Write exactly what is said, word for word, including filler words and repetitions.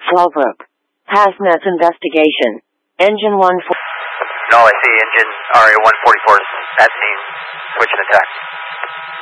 Fallbrook. Hazmat's investigation. Engine one four... No, I see engine R A one forty-four at scene. Switch and attack.